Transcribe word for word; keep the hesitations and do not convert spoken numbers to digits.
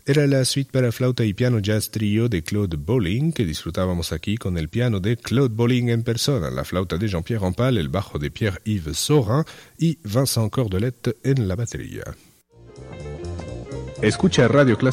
Era la suite para flauta y piano jazz trío de Claude Bolling, que disfrutábamos aquí con el piano de Claude Bolling en persona, la flauta de Jean-Pierre Rampal, el bajo de Pierre-Yves Saurin y Vincent Cordelette en la batería. Escucha Radio Classic